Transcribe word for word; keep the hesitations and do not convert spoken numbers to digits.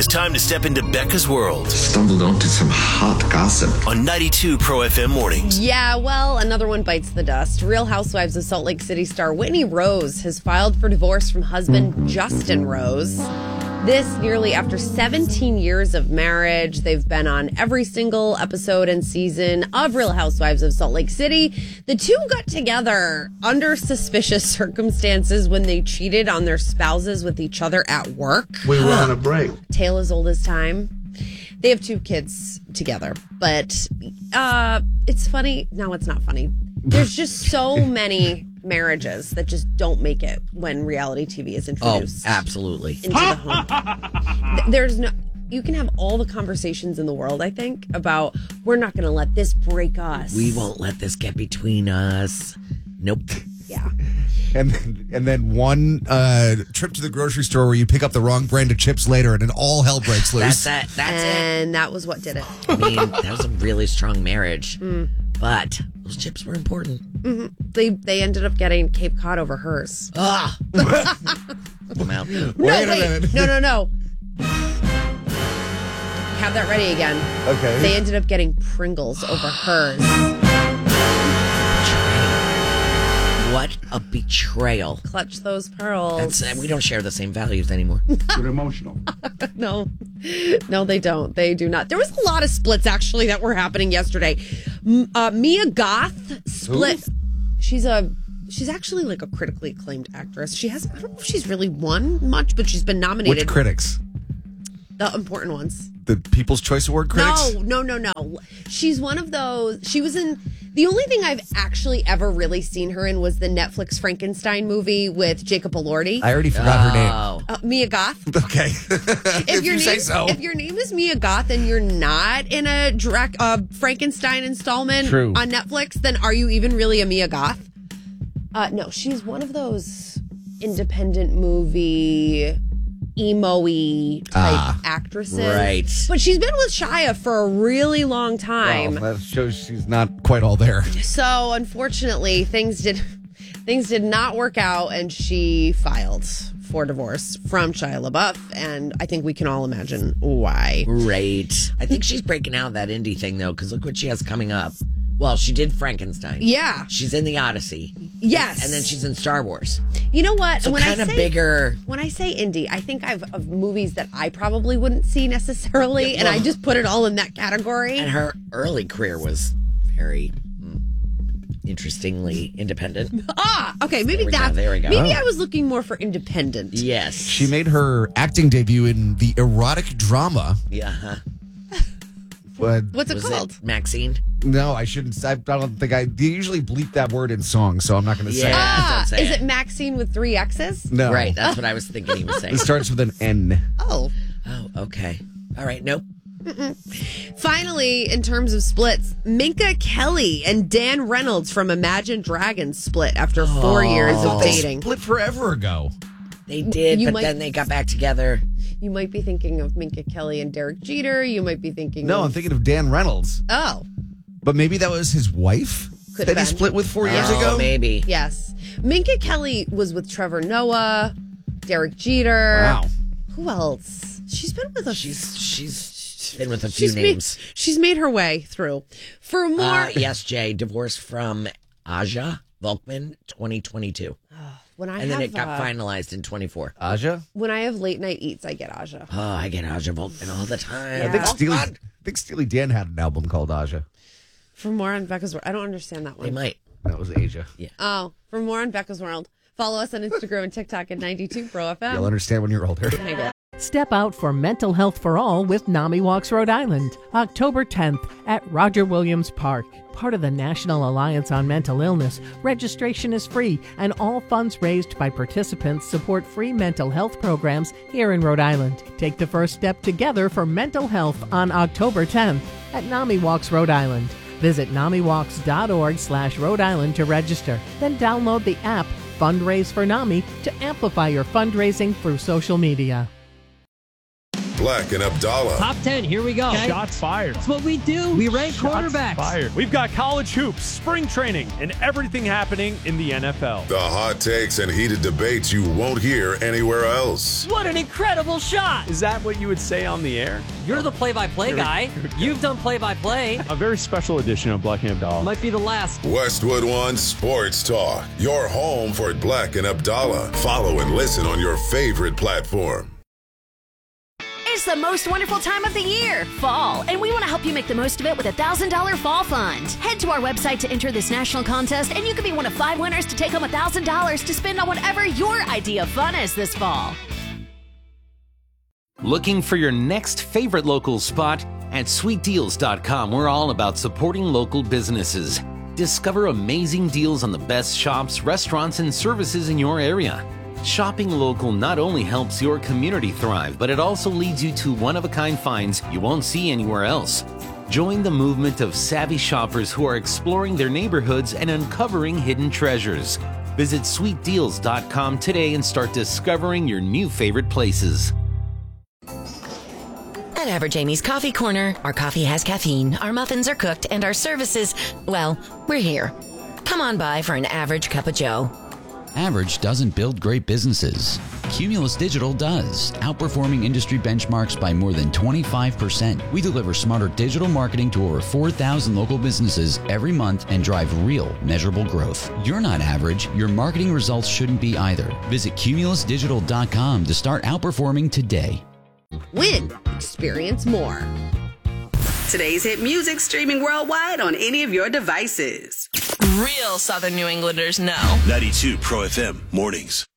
It's time to step into Becca's world. Stumbled onto some hot gossip. On ninety-two Pro F M Mornings. Yeah, well, another one bites the dust. Real Housewives of Salt Lake City star Whitney Rose has filed for divorce from husband Justin Rose. This nearly after seventeen years of marriage. They've been on every single episode and season of Real Housewives of Salt Lake City. The two got together under suspicious circumstances when they cheated on their spouses with each other at work. We were on a break. Tale as old as time. They have two kids together, but uh, it's funny. No, it's not funny. There's just so many marriages that just don't make it when reality T V is introduced. Oh, absolutely. Into the home. There's no, you can have all the conversations in the world, I think, about we're not going to let this break us. We won't let this get between us. Nope. Yeah. And then, and then one uh, trip to the grocery store where you pick up the wrong brand of chips later and then all hell breaks loose. That's it. That's and it. that was what did it. I mean, that was a really strong marriage. Mm. But those chips were important. Mm-hmm. They they ended up getting Cape Cod over hers. Ah. I'm out. No, Wait a wait. minute. No, no, no. Have that ready again. Okay. They ended up getting Pringles over hers. What a betrayal. Clutch those pearls. That's, uh, we don't share the same values anymore. You're emotional. No, no, they don't. They do not. There was a lot of splits actually that were happening yesterday. M- Uh, Mia Goth split. Who? She's a. She's actually like a critically acclaimed actress. She has. I don't know if she's really won much, but she's been nominated. Which critics? The important ones. The People's Choice Award critics? No, no, no, no. She's one of those. She was in. The only thing I've actually ever really seen her in was the Netflix Frankenstein movie with Jacob Elordi. I already forgot her name. Uh, Mia Goth. Okay. if, If, your you name, say so. If your name is Mia Goth and you're not in a Drac, uh, Frankenstein installment True. on Netflix, then are you even really a Mia Goth? Uh, no, she's one of those independent movie emo-y type Ah, actresses. right. But she's been with Shia for a really long time. Well, that shows she's not quite all there. So unfortunately, things did things did not work out, and she filed for divorce from Shia LaBeouf, and I think we can all imagine why. Right. I think she's breaking out of that indie thing, though, because look what she has coming up. Well, she did Frankenstein. Yeah. She's in the Odyssey. Yes. And then she's in Star Wars. You know what? So when kind I of say, bigger. When I say indie, I think I've of movies that I probably wouldn't see necessarily, and I just put it all in that category. And her early career was very mm, interestingly independent. Ah, okay, maybe There we go, that. there we go. Maybe Oh. I was looking more for independent. Yes. She made her acting debut in the erotic drama. Yeah. Huh. But What's it Was called? it Maxine? no, I shouldn't. I don't think I. They usually bleep that word in songs, so I'm not going to say Yeah. it. Ah, don't say is it. it Maxine with three X's? No. Right. That's what I was thinking he was saying. It starts with an N. Oh. Oh, okay. All right. Nope. Finally, in terms of splits, Minka Kelly and Dan Reynolds from Imagine Dragons split after four years of They dating. split forever ago. They did, You but might- then they got back together. You might be thinking of Minka Kelly and Derek Jeter. You might be thinking No, of... I'm thinking of Dan Reynolds. Oh, But maybe that was his wife Could that have he been. split with four years Oh, ago. maybe. yes. Minka Kelly was with Trevor Noah, Derek Jeter. Wow. Who else? She's been with a... She's she's been with a few she's names. Made, she's made her way through. For more... Uh, yes, Jay. Divorced from Aja Volkman, twenty twenty-two. when I And then have, it got uh, finalized in twenty-four. Aja? when I have late night eats, I get Aja. Oh, I get Aja Volkman all the time. Yeah. I think Oh, Steely, God. I think Steely Dan had an album called Aja. For more on Becca's World. I don't understand that one. They might. That was Asia. Oh, for more on Becca's World, follow us on Instagram and TikTok at ninety-two Pro F M. You'll understand when you're older. I bet. Step out for Mental Health for All with NAMI Walks Rhode Island, October tenth at Roger Williams Park. Part of the National Alliance on Mental Illness, registration is free, and all funds raised by participants support free mental health programs here in Rhode Island. Take the first step together for mental health on October tenth at NAMI Walks Rhode Island. Visit namiwalks.org slash Rhode Island to register. Then download the app Fundraise for NAMI to amplify your fundraising through social media. Black and Abdallah. Top ten, here we go. Okay. Shots fired. That's what we do. We rank Shots quarterbacks. Fired. We've got college hoops, spring training, and everything happening in the N F L. The hot takes and heated debates you won't hear anywhere else. What an incredible shot. Is that what you would say on the air? You're the play-by-play guy. You've done play-by-play. A very special edition of Black and Abdallah. Might be the last. Westwood One Sports Talk. Your home for Black and Abdallah. Follow and listen on your favorite platform. It's the most wonderful time of the year, fall, and we want to help you make the most of it with a one thousand dollars Fall Fund. Head to our website to enter this national contest, and you could be one of five winners to take home one thousand dollars to spend on whatever your idea of fun is this fall. Looking for your next favorite local spot? At sweet deals dot com, we're all about supporting local businesses. Discover amazing deals on the best shops, restaurants, and services in your area. Shopping local not only helps your community thrive, but it also leads you to one-of-a-kind finds you won't see anywhere else. Join the movement of savvy shoppers who are exploring their neighborhoods and uncovering hidden treasures. Visit sweet deals dot com today and start discovering your new favorite places. At Average Amy's Coffee Corner, our coffee has caffeine, our muffins are cooked, and our services, well, we're here. Come on by for an average cup of joe. Average doesn't build great businesses. Cumulus Digital does, outperforming industry benchmarks by more than twenty-five percent. We deliver smarter digital marketing to over four thousand local businesses every month and drive real, measurable growth. You're not average. Your marketing results shouldn't be either. Visit cumulus digital dot com to start outperforming today. Win. Experience more. Today's hit music streaming worldwide on any of your devices. Real Southern New Englanders know. ninety-two Pro F M Mornings.